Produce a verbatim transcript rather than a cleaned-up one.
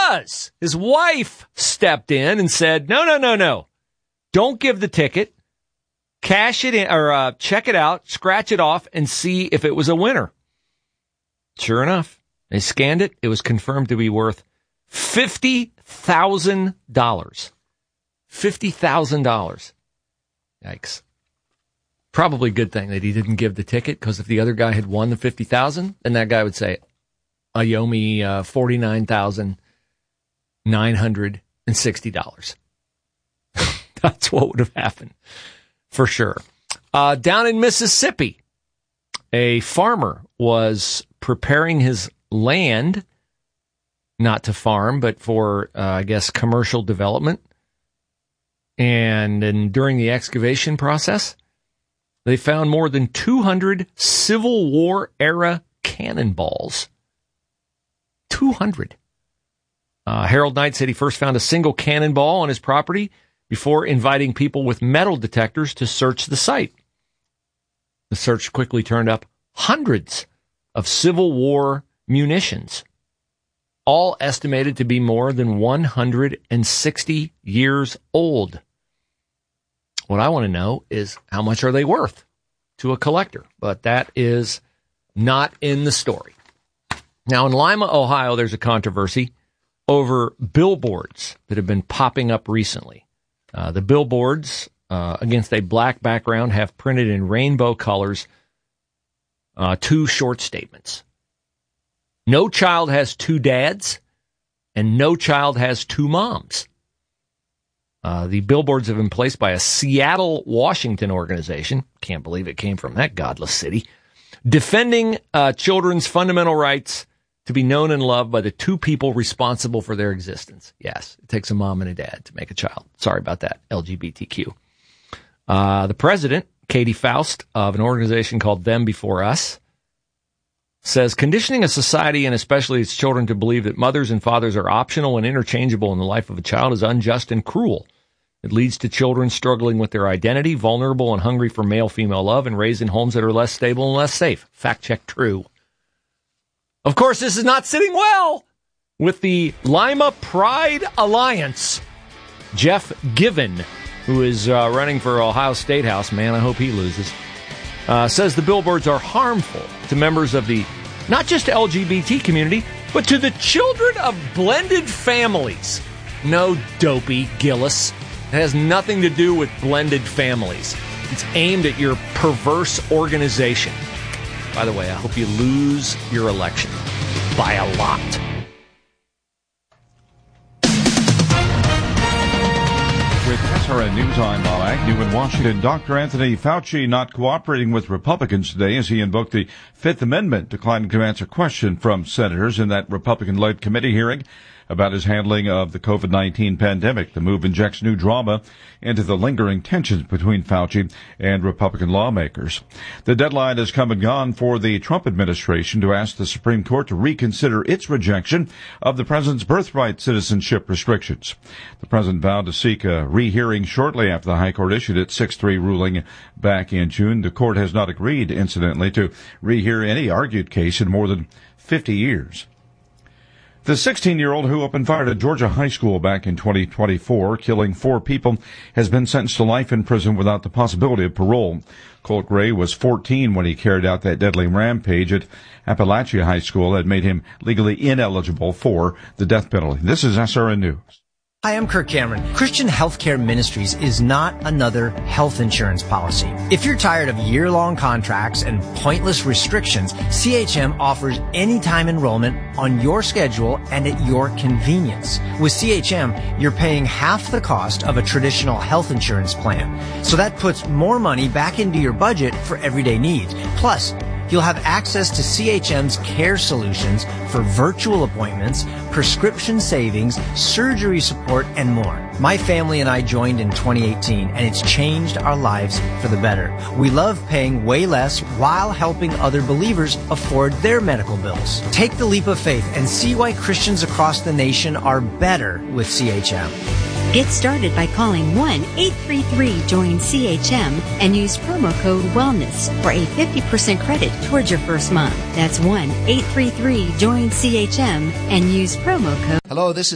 was. His wife stepped in and said, no, no, no, no. Don't give the ticket. Cash it in, or uh, check it out, scratch it off, and see if it was a winner. Sure enough, they scanned it. It was confirmed to be worth fifty thousand dollars. fifty thousand dollars. Yikes. Probably a good thing that he didn't give the ticket, because if the other guy had won the fifty thousand dollars, then that guy would say, oh, you owe me uh, forty-nine thousand nine hundred sixty dollars. That's what would have happened, for sure. Uh, down in Mississippi, a farmer was preparing his land, not to farm, but for, uh, I guess, commercial development. And, and during the excavation process, they found more than two hundred Civil War-era cannonballs. two hundred. Uh, Harold Knight said he first found a single cannonball on his property before inviting people with metal detectors to search the site. The search quickly turned up hundreds of Civil War munitions, all estimated to be more than one hundred sixty years old. What I want to know is, how much are they worth to a collector? But that is not in the story. Now, in Lima, Ohio, there's a controversy over billboards that have been popping up recently. Uh, the billboards uh, against a black background have printed in rainbow colors uh, two short statements. No child has two dads, and no child has two moms. Uh, the billboards have been placed by a Seattle, Washington organization. Can't believe it came from that godless city. Defending uh, children's fundamental rights to be known and loved by the two people responsible for their existence. Yes, it takes a mom and a dad to make a child. Sorry about that, L G B T Q. Uh, the president, Katie Faust, of an organization called Them Before Us, says conditioning a society, and especially its children, to believe that mothers and fathers are optional and interchangeable in the life of a child is unjust and cruel. It leads to children struggling with their identity, vulnerable and hungry for male-female love, and raised in homes that are less stable and less safe. Fact check true. Of course, this is not sitting well with the Lima Pride Alliance. Jeff Given, who is uh, running for Ohio State House, man, I hope he loses, uh, says the billboards are harmful to members of the, not just L G B T community, but to the children of blended families. No, dopey Gillis. It has nothing to do with blended families. It's aimed at your perverse organization. By the way, I hope you lose your election by a lot. With S R N News, I'm Bob Agnew in Washington. Doctor Anthony Fauci not cooperating with Republicans today as he invoked the Fifth Amendment, declining to answer questions from senators in that Republican-led committee hearing about his handling of the covid nineteen pandemic. The move injects new drama into the lingering tensions between Fauci and Republican lawmakers. The deadline has come and gone for the Trump administration to ask the Supreme Court to reconsider its rejection of the president's birthright citizenship restrictions. The president vowed to seek a rehearing shortly after the High Court issued its six three ruling back in June. The court has not agreed, incidentally, to rehear any argued case in more than fifty years. The sixteen-year-old who opened fire at a Georgia high school back in twenty twenty-four, killing four people, has been sentenced to life in prison without the possibility of parole. Colt Gray was fourteen when he carried out that deadly rampage at Appalachia High School that made him legally ineligible for the death penalty. This is S R N News. Hi, I'm Kirk Cameron. Christian Healthcare Ministries is not another health insurance policy. If you're tired of year-long contracts and pointless restrictions, C H M offers anytime enrollment on your schedule and at your convenience. With C H M, you're paying half the cost of a traditional health insurance plan. So that puts more money back into your budget for everyday needs. Plus, you'll have access to C H M's care solutions for virtual appointments, prescription savings, surgery support, and more. My family and I joined in twenty eighteen, and it's changed our lives for the better. We love paying way less while helping other believers afford their medical bills. Take the leap of faith and see why Christians across the nation are better with C H M. Get started by calling one eight three three join C H M and use promo code WELLNESS for a fifty percent credit towards your first month. That's one eight three three join C H M and use promo code. Hello, this is